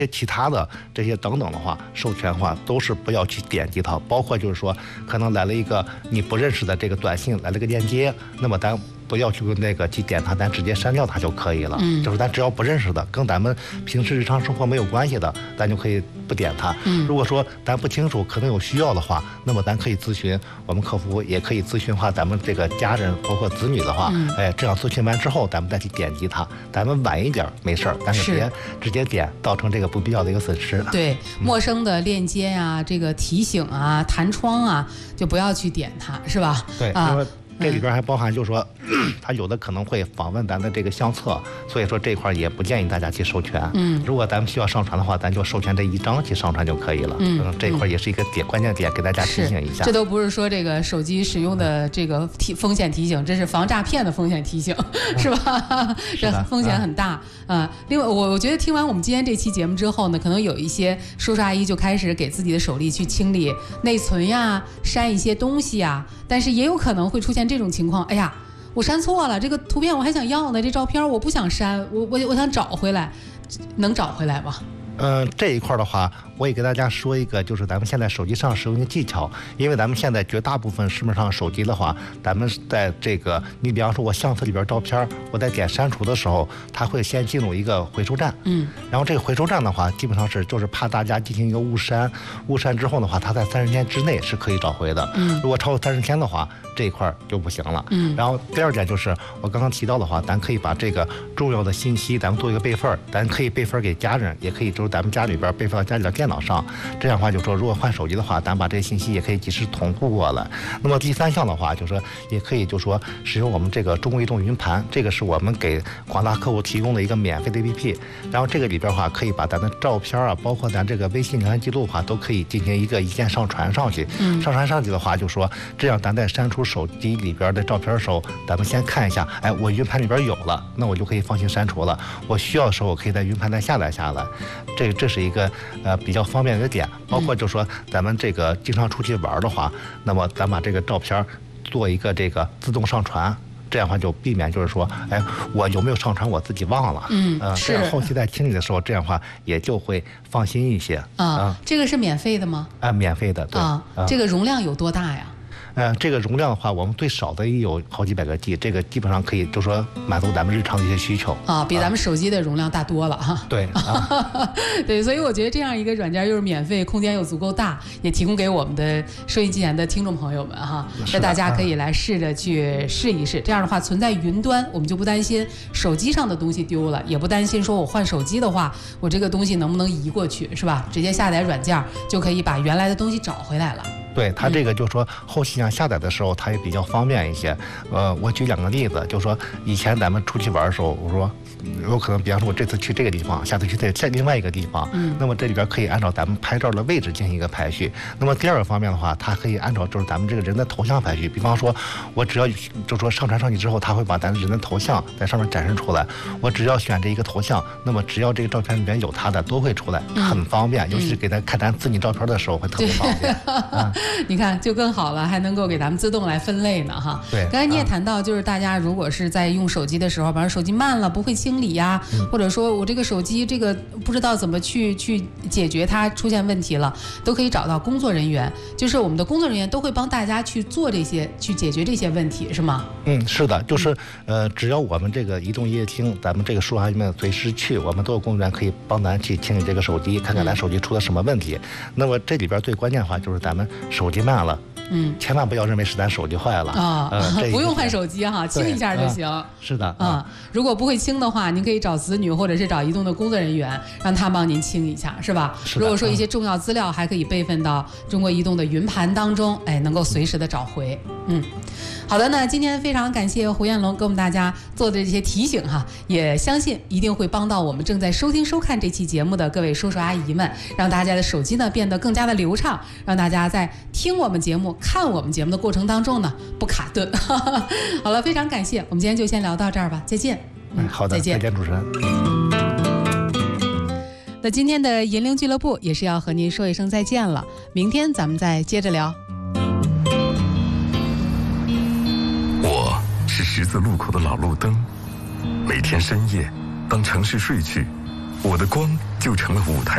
其他的这些等等的话，授权的话都是不要去点击它，包括就是说可能来了一个你不认识的这个短信，来了个链接，那么咱不要去去点它，咱直接删掉它就可以了。就是咱只要不认识的，跟咱们平时日常生活没有关系的，咱就可以不点它。如果说咱不清楚，可能有需要的话，那么咱可以咨询我们客服，也可以咨询话咱们这个家人包括子女的话，这样咨询完之后，咱们再去点击它，咱们晚一点没事儿，但是直接点，造成这个不必要的一个损失。 对，陌生的链接呀、这个提醒啊、弹窗啊，就不要去点它，是吧？ 对，因为这里边还包含就是说，他有的可能会访问咱的这个相册，所以说这块也不建议大家去授权。如果咱们需要上传的话，咱就授权这一张去上传就可以了。这块也是一个关键点，给大家提醒一下。 这都不是说这个手机使用的这个风险提醒，这是防诈骗的风险提醒，是吧？这风险很大。另外，我觉得听完我们今天这期节目之后呢，可能有一些叔叔阿姨就开始给自己的手机去清理内存呀，删一些东西呀，但是也有可能会出现这种情况，哎呀，我删错了，这个图片我还想要呢，这照片我不想删，我想找回来，能找回来吗？ 这一块的话，我也给大家说一个，就是咱们现在手机上使用的技巧。因为咱们现在绝大部分市面上手机的话，咱们在这个，你比方说我相册里边照片，我在点删除的时候，它会先进入一个回收站。然后这个回收站的话，基本上就是怕大家进行一个误删，误删之后的话，它在30天之内是可以找回的。如果超过30天的话，这一块就不行了。然后第二点就是我刚刚提到的话，咱可以把这个重要的信息咱们做一个备份，咱可以备份给家人，也可以就是咱们家里边备份到家里的电脑上。这样的话，就说如果换手机的话，咱把这些信息也可以及时同步过来。那么第三项的话，就是说也可以就说使用我们这个中国移动云盘，这个是我们给广大客户提供的一个免费的 APP。然后这个里边的话，可以把咱的照片啊，包括咱这个微信聊天记录的话，都可以进行一键上传上去。上传上去的话，就说这样咱在删除手机里边的照片的时候，咱们先看一下，哎，我云盘里边有了，那我就可以放心删除了。我需要的时候，我可以在云盘再下载下来。这是一个比较方便的点。包括就说咱们这个经常出去玩的话，那么咱把这个照片做一个这个自动上传。这样的话就避免就是说，哎，我有没有上传我自己忘了。这样后期在清理的时候，这样的话也就会放心一些。 这个是免费的吗？ 免费的。对。 这个容量有多大呀？ 这个容量的话，我们最少的也有好几百个 G， 这个基本上可以就说满足咱们日常的一些需求比咱们手机的容量大多了哈。 对对，所以我觉得这样一个软件又是免费，空间又足够大，也提供给我们的收音机前的听众朋友们哈，那大家可以来试着去试一试。这样的话，存在云端，我们就不担心手机上的东西丢了，也不担心说我换手机的话，我这个东西能不能移过去，是吧？直接下载软件就可以把原来的东西找回来了。 对，它这个就是说后期想下载的时候，它也比较方便一些。我举2个例子，就是说以前咱们出去玩的时候，我说有可能，比方说我这次去这个地方，下次去在另外一个地方，那么这里边可以按照咱们拍照的位置进行一个排序。那么第二个方面的话，它可以按照就是咱们这个人的头像排序。比方说，我只要就说上传上去之后，它会把咱人的头像在上面展示出来。我只要选这一个头像，那么只要这个照片里面有它的，都会出来，很方便。尤其是给咱看咱自己照片的时候，会特别方便。 你看就更好了，还能够给咱们自动来分类呢哈。 对， 刚才你也谈到，就是大家如果是在用手机的时候，比如手机慢了不会清理呀，或者说我这个手机这个不知道怎么去解决它出现问题了，都可以找到工作人员，就是我们的工作人员都会帮大家去做这些，去解决这些问题，是吗？ 是的，就是只要我们这个移动营业厅，咱们这个叔阿姨们随时去，我们都有工作人员可以帮咱去清理这个手机，看看咱手机出了什么问题。那么这里边最关键的话就是咱们手机慢了，千万不要认为是咱手机坏了不用换手机哈，清一下就行。 是的如果不会清的话，您可以找子女或者是找移动的工作人员，让他帮您清一下，是吧？如果说一些重要资料还可以备份到中国移动的云盘当中，能够随时的找回。好的，那今天非常感谢胡彦龙给我们大家做的这些提醒哈，也相信一定会帮到我们正在收听收看这期节目的各位叔叔阿姨们，让大家的手机呢变得更加的流畅，让大家在听我们节目、看我们节目的过程当中呢不卡顿。好了，非常感谢，我们今天就先聊到这儿吧，再见。 好的，再见主持人。 那今天的银铃俱乐部也是要和您说一声再见了，明天咱们再接着聊。 我是十字路口的老路灯，每天深夜，当城市睡去，我的光就成了舞台。